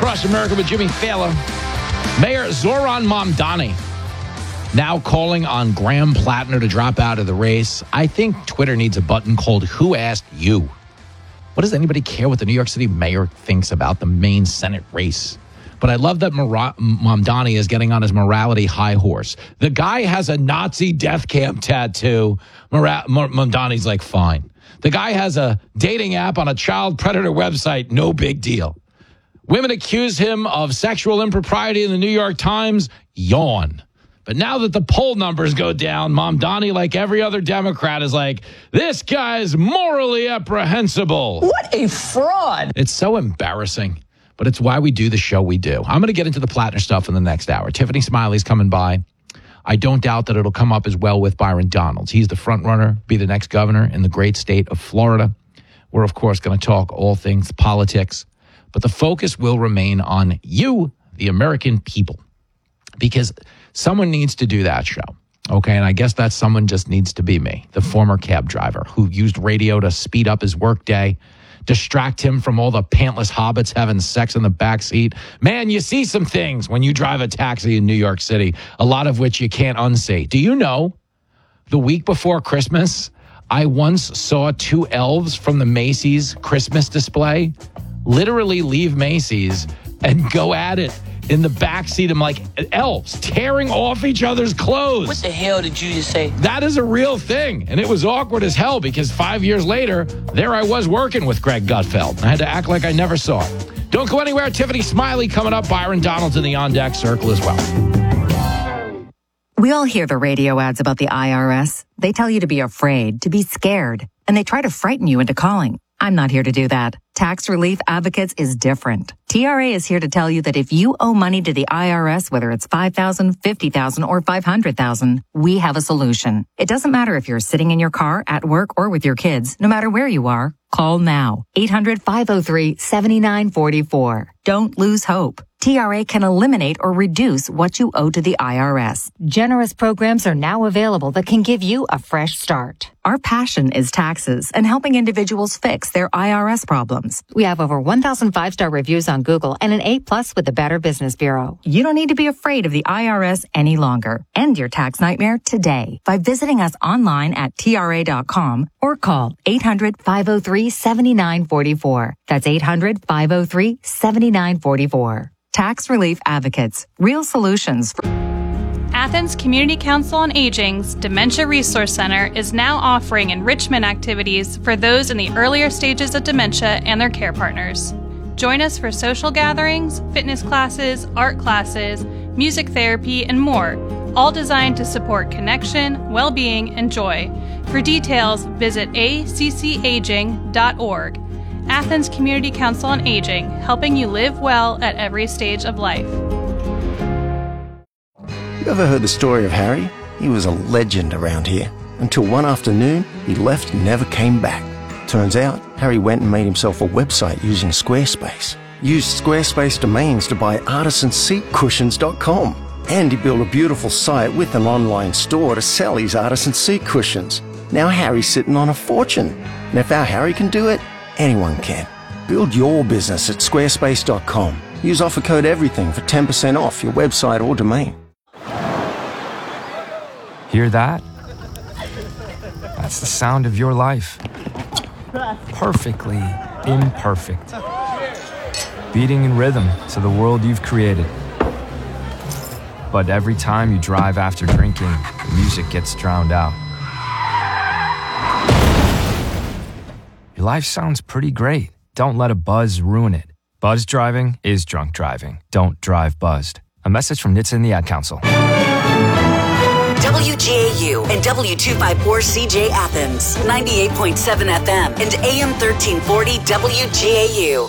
Across America with Jimmy Fallon. Mayor Zoran Mamdani now calling on Graham Plattner to drop out of the race. I think Twitter needs a button called Who Asked You? What does anybody care what the New York City mayor thinks about the main Senate race? But I love that Mamdani is getting on his morality high horse. The guy has a Nazi death camp tattoo. Mamdani's like, fine. The guy has a dating app on a child predator website. No big deal. Women accuse him of sexual impropriety in the New York Times. Yawn. But now that the poll numbers go down, Mamdani, like every other Democrat, is like, this guy's morally reprehensible. What a fraud. It's so embarrassing, but it's why we do the show we do. I'm going to get into the Plattner stuff in the next hour. Tiffany Smiley's coming by. I don't doubt that it'll come up as well with Byron Donalds. He's the front runner, be the next governor in the great state of Florida. We're, of course, going to talk all things politics, but the focus will remain on you, the American people, because someone needs to do that show, okay? And I guess that someone just needs to be me, the former cab driver who used radio to speed up his workday, distract him from all the pantless hobbits having sex in the backseat. Man, you see some things when you drive a taxi in New York City, a lot of which you can't unsee. Do you know, the week before Christmas, I once saw two elves from the Macy's Christmas display literally leave Macy's and go at it in the backseat. I'm like, elves tearing off each other's clothes. What the hell did you just say? That is a real thing. And it was awkward as hell because 5 years later, there I was working with Greg Gutfeld. I had to act like I never saw it. Don't go anywhere. Tiffany Smiley coming up. Byron Donalds in the On Deck Circle as well. We all hear the radio ads about the IRS. They tell you to be afraid, to be scared, and they try to frighten you into calling. I'm not here to do that. Tax Relief Advocates is different. TRA is here to tell you that if you owe money to the IRS, whether it's $5,000, $50,000, or $500,000, we have a solution. It doesn't matter if you're sitting in your car, at work, or with your kids. No matter where you are, call now. 800-503-7944. Don't lose hope. TRA can eliminate or reduce what you owe to the IRS. Generous programs are now available that can give you a fresh start. Our passion is taxes and helping individuals fix their IRS problems. We have over 1,000 5-star reviews on Google and an A+ with the Better Business Bureau. You don't need to be afraid of the IRS any longer. End your tax nightmare today by visiting us online at TRA.com or call 800-503-7944. That's 800-503-7944. Tax Relief Advocates. Real solutions. Athens Community Council on Aging's Dementia Resource Center is now offering enrichment activities for those in the earlier stages of dementia and their care partners. Join us for social gatherings, fitness classes, art classes, music therapy, and more, all designed to support connection, well-being, and joy. For details, visit accaging.org. Athens Community Council on Aging, helping you live well at every stage of life. You ever heard the story of Harry? He was a legend around here. Until one afternoon, he left and never came back. Turns out, Harry went and made himself a website using Squarespace. Used Squarespace domains to buy artisanseatcushions.com. And he built a beautiful site with an online store to sell his artisan seat cushions. Now Harry's sitting on a fortune. And if our Harry can do it, anyone can. Build your business at squarespace.com. Use offer code EVERYTHING for 10% off your website or domain. Hear that? That's the sound of your life. Perfectly imperfect. Beating in rhythm to the world you've created. But every time you drive after drinking, the music gets drowned out. Your life sounds pretty great. Don't let a buzz ruin it. Buzz driving is drunk driving. Don't drive buzzed. A message from NHTSA and the Ad Council. WGAU and W254CJ Athens, 98.7 FM and AM 1340 WGAU.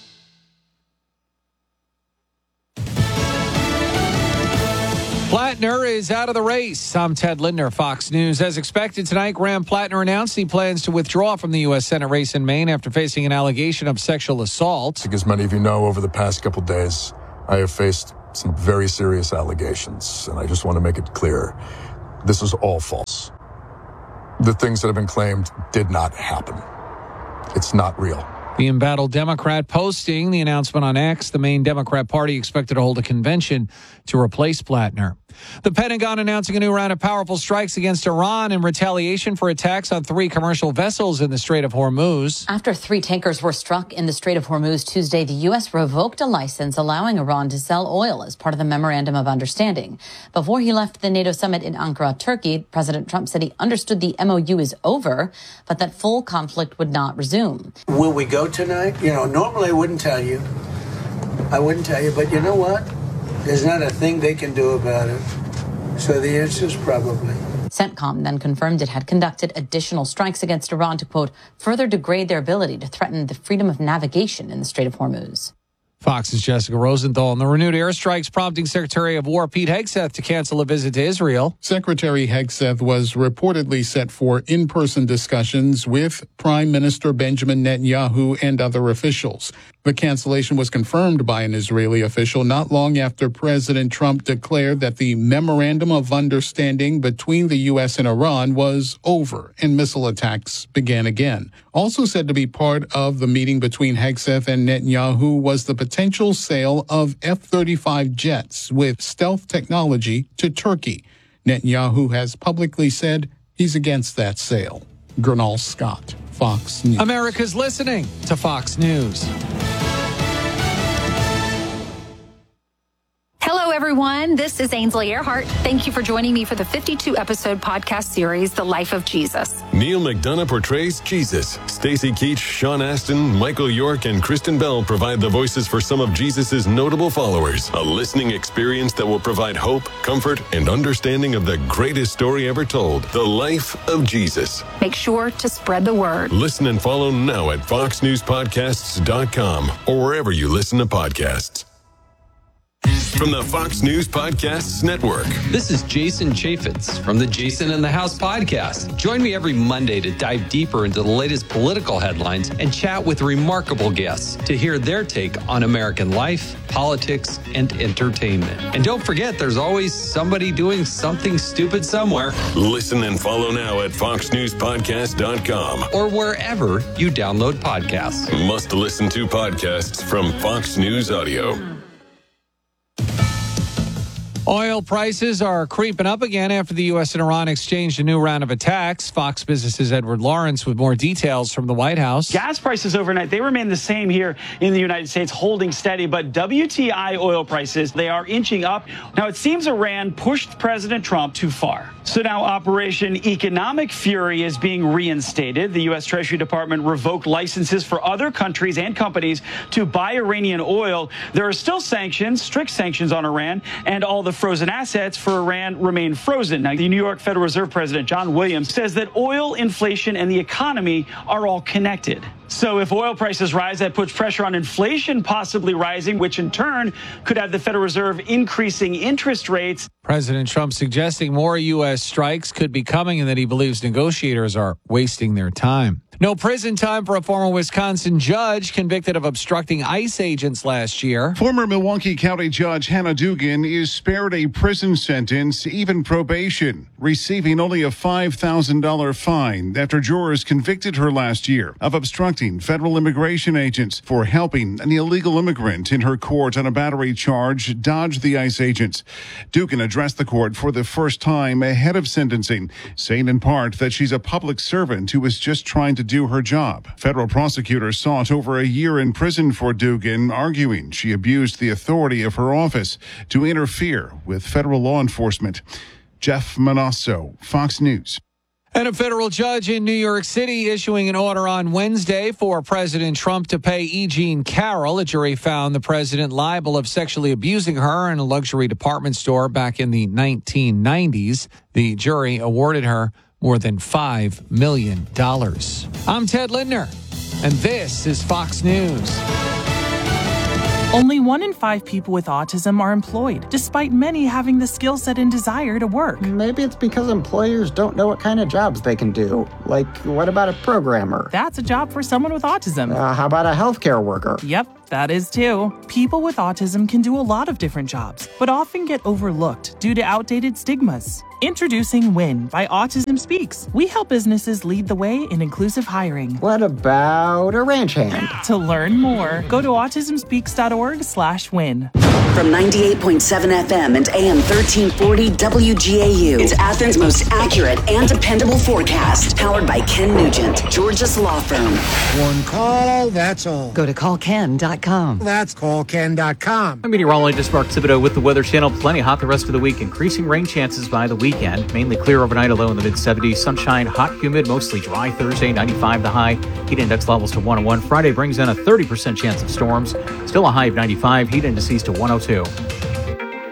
Plattner is out of the race. I'm Ted Lindner, Fox News. As expected tonight, Graham Plattner announced he plans to withdraw from the U.S. Senate race in Maine after facing an allegation of sexual assault. As many of you know, over the past couple days, I have faced some very serious allegations, and I just want to make it clear, this is all false. The things that have been claimed did not happen. It's not real. The embattled Democrat posting the announcement on X. The main Democrat Party expected to hold a convention to replace Blattner. The Pentagon announcing a new round of powerful strikes against Iran in retaliation for attacks on 3 commercial vessels in the Strait of Hormuz. After 3 tankers were struck in the Strait of Hormuz Tuesday, the U.S. revoked a license allowing Iran to sell oil as part of the Memorandum of Understanding. Before he left the NATO summit in Ankara, Turkey, President Trump said he understood the MOU is over, but that full conflict would not resume. Will we go tonight? Normally I wouldn't tell you. But you know what? There's not a thing they can do about it. So the answer is probably. CENTCOM then confirmed it had conducted additional strikes against Iran to, quote, further degrade their ability to threaten the freedom of navigation in the Strait of Hormuz. Fox's Jessica Rosenthal. And the renewed airstrikes prompting Secretary of War Pete Hegseth to cancel a visit to Israel. Secretary Hegseth was reportedly set for in-person discussions with Prime Minister Benjamin Netanyahu and other officials. The cancellation was confirmed by an Israeli official not long after President Trump declared that the Memorandum of Understanding between the U.S. and Iran was over and missile attacks began again. Also said to be part of the meeting between Hegseth and Netanyahu was the potential sale of F-35 jets with stealth technology to Turkey. Netanyahu has publicly said he's against that sale. Gernal Scott, Fox News. America's listening to Fox News. Hello, everyone. This is Ainsley Earhart. Thank you for joining me for the 52-episode podcast series, The Life of Jesus. Neil McDonough portrays Jesus. Stacey Keach, Sean Astin, Michael York, and Kristen Bell provide the voices for some of Jesus' notable followers. A listening experience that will provide hope, comfort, and understanding of the greatest story ever told, The Life of Jesus. Make sure to spread the word. Listen and follow now at foxnewspodcasts.com or wherever you listen to podcasts. From the Fox News Podcasts Network. This is Jason Chaffetz from the Jason in the House podcast. Join me every Monday to dive deeper into the latest political headlines and chat with remarkable guests to hear their take on American life, politics, and entertainment. And don't forget, there's always somebody doing something stupid somewhere. Listen and follow now at foxnewspodcast.com or wherever you download podcasts. Must listen to podcasts from Fox News Audio. Oil prices are creeping up again after the U.S. and Iran exchanged a new round of attacks. Fox Business's Edward Lawrence with more details from the White House. Gas prices overnight, they remain the same here in the United States, holding steady. But WTI oil prices, they are inching up. Now, it seems Iran pushed President Trump too far. So now Operation Economic Fury is being reinstated. The U.S. Treasury Department revoked licenses for other countries and companies to buy Iranian oil. There are still sanctions, strict sanctions on Iran, and all the frozen assets for Iran remain frozen. Now, the New York Federal Reserve President John Williams says that oil, inflation, and the economy are all connected. So if oil prices rise, that puts pressure on inflation possibly rising, which in turn could have the Federal Reserve increasing interest rates. President Trump suggesting more U.S. strikes could be coming and that he believes negotiators are wasting their time. No prison time for a former Wisconsin judge convicted of obstructing ICE agents last year. Former Milwaukee County Judge Hannah Dugan is spared a prison sentence, even probation, receiving only a $5,000 fine after jurors convicted her last year of obstructing federal immigration agents for helping an illegal immigrant in her court on a battery charge dodge the ICE agents. Dugan addressed the court for the first time ahead of sentencing, saying in part that she's a public servant who was just trying to do her job. Federal prosecutors sought over a year in prison for Dugan, arguing she abused the authority of her office to interfere with federal law enforcement. Jeff Manasso, Fox News. And a federal judge in New York City issuing an order on Wednesday for President Trump to pay E. Jean Carroll. A jury found the president liable of sexually abusing her in a luxury department store back in the 1990s. The jury awarded her more than $5 million. I'm Ted Lindner, and this is Fox News. Only 1 in 5 people with autism are employed, despite many having the skill set and desire to work. Maybe it's because employers don't know what kind of jobs they can do. Like, what about a programmer? That's a job for someone with autism. How about a healthcare worker? Yep, That is too. People with autism can do a lot of different jobs, but often get overlooked due to outdated stigmas. Introducing WIN by Autism Speaks. We help businesses lead the way in inclusive hiring. What about a ranch hand? To learn more, go to autismspeaks.org/win. From 98.7 FM and AM 1340 WGAU, it's Athens' most accurate and dependable forecast. Powered by Ken Nugent, Georgia's law firm. One call, that's all. Go to callken.com. That's callken.com. I'm meteorologist Mark Thibodeau with the Weather Channel. Plenty hot the rest of the week. Increasing rain chances by the weekend. Mainly clear overnight, a low in the mid-70s. Sunshine, hot, humid, mostly dry Thursday, 95 the high. Heat index levels to 101. Friday brings in a 30% chance of storms. Still a high of 95. Heat indices to 102.